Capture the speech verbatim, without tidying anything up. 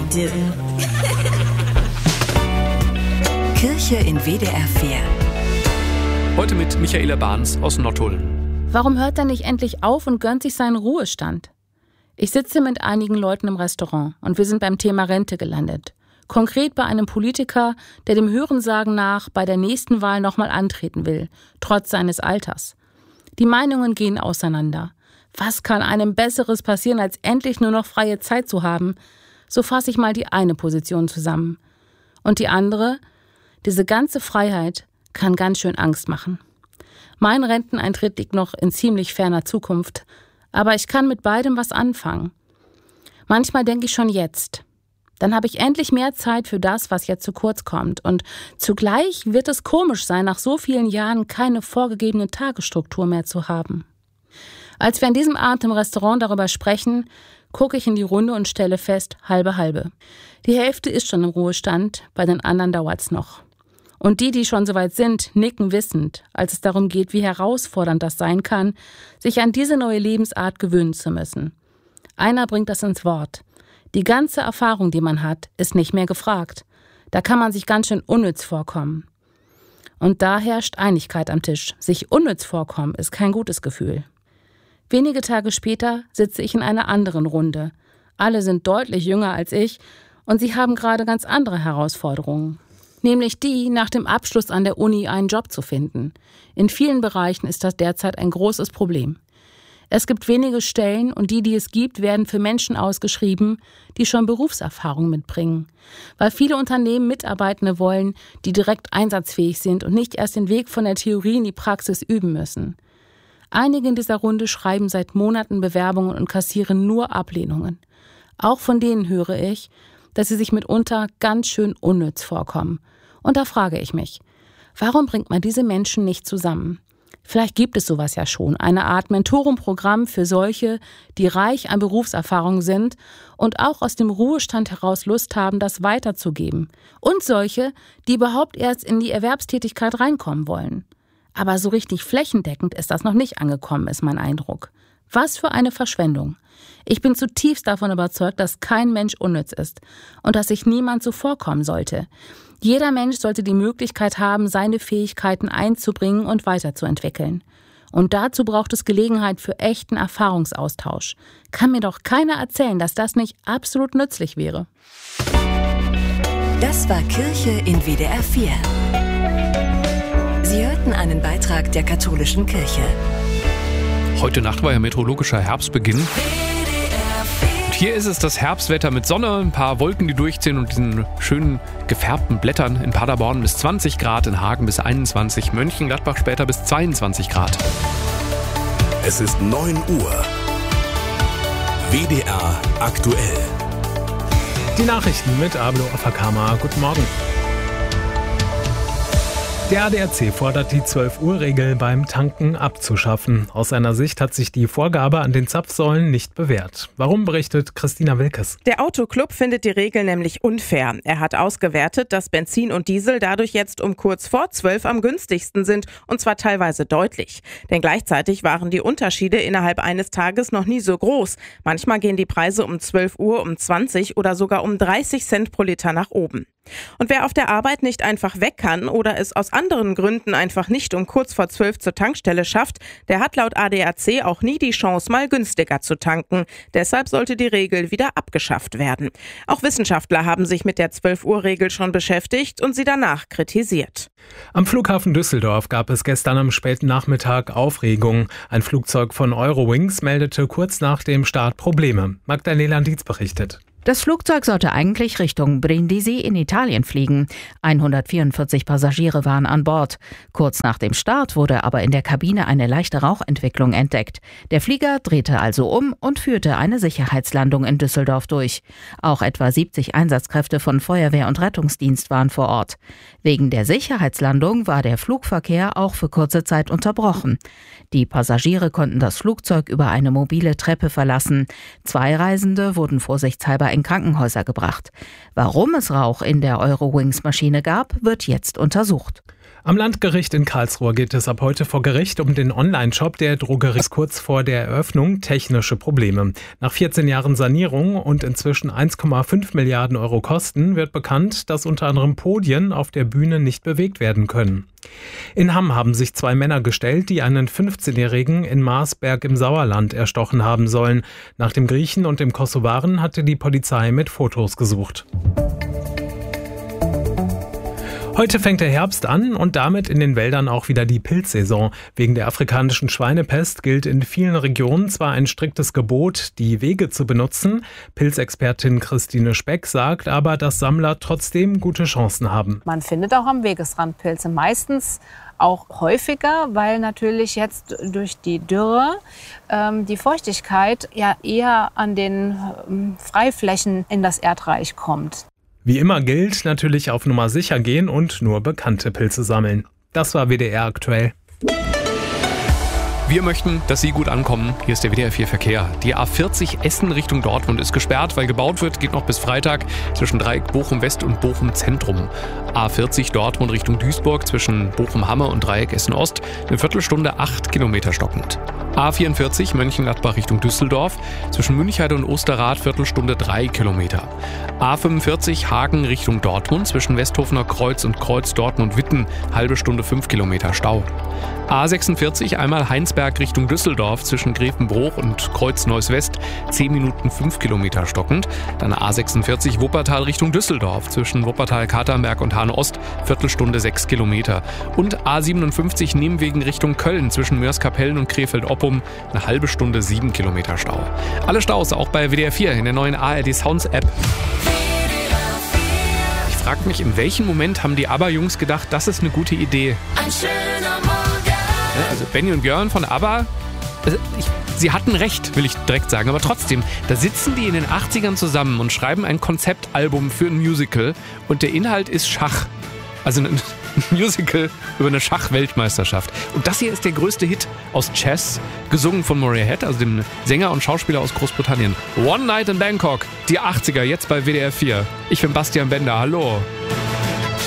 do. Kirche in W D R vier. Heute mit Michaela Barnes aus Nottuln. Warum hört er nicht endlich auf und gönnt sich seinen Ruhestand? Ich sitze mit einigen Leuten im Restaurant und wir sind beim Thema Rente gelandet. Konkret bei einem Politiker, der dem Hörensagen nach bei der nächsten Wahl nochmal antreten will, trotz seines Alters. Die Meinungen gehen auseinander. Was kann einem Besseres passieren, als endlich nur noch freie Zeit zu haben? So fasse ich mal die eine Position zusammen. Und die andere? Diese ganze Freiheit kann ganz schön Angst machen. Mein Renteneintritt liegt noch in ziemlich ferner Zukunft, aber ich kann mit beidem was anfangen. Manchmal denke ich schon jetzt. Dann habe ich endlich mehr Zeit für das, was jetzt zu kurz kommt. Und zugleich wird es komisch sein, nach so vielen Jahren keine vorgegebene Tagesstruktur mehr zu haben. Als wir an diesem Abend im Restaurant darüber sprechen, gucke ich in die Runde und stelle fest, halbe halbe. Die Hälfte ist schon im Ruhestand, bei den anderen dauert's noch. Und die, die schon soweit sind, nicken wissend, als es darum geht, wie herausfordernd das sein kann, sich an diese neue Lebensart gewöhnen zu müssen. Einer bringt das ins Wort. Die ganze Erfahrung, die man hat, ist nicht mehr gefragt. Da kann man sich ganz schön unnütz vorkommen. Und da herrscht Einigkeit am Tisch. Sich unnütz vorkommen ist kein gutes Gefühl. Wenige Tage später sitze ich in einer anderen Runde. Alle sind deutlich jünger als ich und sie haben gerade ganz andere Herausforderungen. Nämlich die, nach dem Abschluss an der Uni einen Job zu finden. In vielen Bereichen ist das derzeit ein großes Problem. Es gibt wenige Stellen und die, die es gibt, werden für Menschen ausgeschrieben, die schon Berufserfahrung mitbringen. Weil viele Unternehmen Mitarbeitende wollen, die direkt einsatzfähig sind und nicht erst den Weg von der Theorie in die Praxis üben müssen. Einige in dieser Runde schreiben seit Monaten Bewerbungen und kassieren nur Ablehnungen. Auch von denen höre ich, dass sie sich mitunter ganz schön unnütz vorkommen. Und da frage ich mich, warum bringt man diese Menschen nicht zusammen? Vielleicht gibt es sowas ja schon, eine Art Mentorenprogramm für solche, die reich an Berufserfahrung sind und auch aus dem Ruhestand heraus Lust haben, das weiterzugeben. Und solche, die überhaupt erst in die Erwerbstätigkeit reinkommen wollen. Aber so richtig flächendeckend ist das noch nicht angekommen, ist mein Eindruck. Was für eine Verschwendung. Ich bin zutiefst davon überzeugt, dass kein Mensch unnütz ist und dass sich niemand so vorkommen sollte. Jeder Mensch sollte die Möglichkeit haben, seine Fähigkeiten einzubringen und weiterzuentwickeln. Und dazu braucht es Gelegenheit für echten Erfahrungsaustausch. Kann mir doch keiner erzählen, dass das nicht absolut nützlich wäre. Das war Kirche in W D R vier. Sie hörten einen Beitrag der katholischen Kirche. Heute Nacht war ja meteorologischer Herbstbeginn. Und hier ist es das Herbstwetter mit Sonne, ein paar Wolken, die durchziehen und diesen schönen gefärbten Blättern. In Paderborn bis zwanzig Grad, in Hagen bis einundzwanzig, Mönchengladbach später bis zweiundzwanzig Grad. Es ist neun Uhr. W D R aktuell. Die Nachrichten mit Ablo Afakama. Guten Morgen. Der A D A C fordert, die zwölf-Uhr-Regel beim Tanken abzuschaffen. Aus seiner Sicht hat sich die Vorgabe an den Zapfsäulen nicht bewährt. Warum, berichtet Christina Wilkes. Der Autoclub findet die Regel nämlich unfair. Er hat ausgewertet, dass Benzin und Diesel dadurch jetzt um kurz vor zwölf am günstigsten sind, und zwar teilweise deutlich. Denn gleichzeitig waren die Unterschiede innerhalb eines Tages noch nie so groß. Manchmal gehen die Preise um zwölf Uhr um zwanzig oder sogar um dreißig Cent pro Liter nach oben. Und wer auf der Arbeit nicht einfach weg kann oder es aus anderen Gründen einfach nicht um kurz vor zwölf zur Tankstelle schafft, der hat laut A D A C auch nie die Chance, mal günstiger zu tanken. Deshalb sollte die Regel wieder abgeschafft werden. Auch Wissenschaftler haben sich mit der zwölf-Uhr-Regel schon beschäftigt und sie danach kritisiert. Am Flughafen Düsseldorf gab es gestern am späten Nachmittag Aufregung. Ein Flugzeug von Eurowings meldete kurz nach dem Start Probleme. Magdalena Dietz berichtet. Das Flugzeug sollte eigentlich Richtung Brindisi in Italien fliegen. hundertvierundvierzig Passagiere waren an Bord. Kurz nach dem Start wurde aber in der Kabine eine leichte Rauchentwicklung entdeckt. Der Flieger drehte also um und führte eine Sicherheitslandung in Düsseldorf durch. Auch etwa siebzig Einsatzkräfte von Feuerwehr und Rettungsdienst waren vor Ort. Wegen der Sicherheitslandung war der Flugverkehr auch für kurze Zeit unterbrochen. Die Passagiere konnten das Flugzeug über eine mobile Treppe verlassen. Zwei Reisende wurden vorsichtshalber in Krankenhäuser gebracht. Warum es Rauch in der Eurowings-Maschine gab, wird jetzt untersucht. Am Landgericht in Karlsruhe geht es ab heute vor Gericht um den Online-Shop der Drogerie. Kurz vor der Eröffnung technische Probleme. Nach vierzehn Jahren Sanierung und inzwischen eins Komma fünf Milliarden Euro Kosten wird bekannt, dass unter anderem Podien auf der Bühne nicht bewegt werden können. In Hamm haben sich zwei Männer gestellt, die einen fünfzehnjährigen in Marsberg im Sauerland erstochen haben sollen. Nach dem Griechen und dem Kosovaren hatte die Polizei mit Fotos gesucht. Heute fängt der Herbst an und damit in den Wäldern auch wieder die Pilzsaison. Wegen der afrikanischen Schweinepest gilt in vielen Regionen zwar ein striktes Gebot, die Wege zu benutzen. Pilzexpertin Christine Speck sagt aber, dass Sammler trotzdem gute Chancen haben. Man findet auch am Wegesrand Pilze, meistens auch häufiger, weil natürlich jetzt durch die Dürre ähm, die Feuchtigkeit ja eher an den ähm, Freiflächen in das Erdreich kommt. Wie immer gilt, natürlich auf Nummer sicher gehen und nur bekannte Pilze sammeln. Das war W D R aktuell. Wir möchten, dass Sie gut ankommen. Hier ist der W D R vier Verkehr. Die A vierzig Essen Richtung Dortmund ist gesperrt, weil gebaut wird. Geht noch bis Freitag zwischen Dreieck Bochum West und Bochum Zentrum. A vierzig Dortmund Richtung Duisburg zwischen Bochum Hamme und Dreieck Essen Ost. Eine Viertelstunde, acht Kilometer stockend. A vierundvierzig Mönchengladbach Richtung Düsseldorf zwischen Müncheide und Osterrad Viertelstunde, drei Kilometer. A fünfundvierzig Hagen Richtung Dortmund zwischen Westhofener Kreuz und Kreuz Dortmund-Witten halbe Stunde, fünf Kilometer Stau. A sechsundvierzig einmal Heinsberg Richtung Düsseldorf zwischen Grevenbruch und Kreuz Neuss West zehn Minuten, fünf Kilometer stockend. Dann A sechsundvierzig Wuppertal Richtung Düsseldorf zwischen Wuppertal-Katernberg und Hahn Ost Viertelstunde, sechs Kilometer. Und A siebenundfünfzig Niemwegen Richtung Köln zwischen Mörs-Kapellen und Krefeld-Oppum eine halbe Stunde, sieben Kilometer Stau. Alle Staus auch bei W D R vier in der neuen A R D Sounds App. Ich frage mich, in welchem Moment haben die ABBA-Jungs gedacht, das ist eine gute Idee? Ein schöner Morgen. Also Benny und Björn von ABBA, also ich, sie hatten recht, will ich direkt sagen, aber trotzdem, da sitzen die in den achtzigern zusammen und schreiben ein Konzeptalbum für ein Musical und der Inhalt ist Schach. Also ein Musical über eine Schachweltmeisterschaft. Und das hier ist der größte Hit aus Chess, gesungen von Murray Head, also dem Sänger und Schauspieler aus Großbritannien. One Night in Bangkok, die achtziger, jetzt bei W D R vier. Ich bin Bastian Bender, hallo.